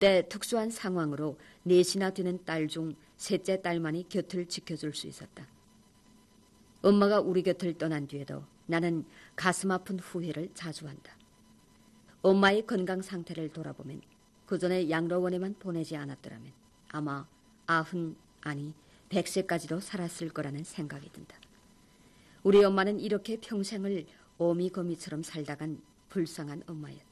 때 특수한 상황으로 넷이나 되는 딸 중 셋째 딸만이 곁을 지켜줄 수 있었다. 엄마가 우리 곁을 떠난 뒤에도 나는 가슴 아픈 후회를 자주 한다. 엄마의 건강 상태를 돌아보면 그 전에 양로원에만 보내지 않았더라면 아마 90, 아니 100세까지도 살았을 거라는 생각이 든다. 우리 엄마는 이렇게 평생을 어미거미처럼 살다간 불쌍한 엄마였다.